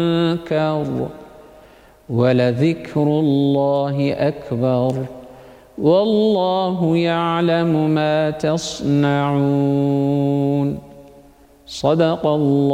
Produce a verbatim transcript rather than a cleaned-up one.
منكر ولذكر الله أكبر والله يعلم ما تصنعون. صدق الله.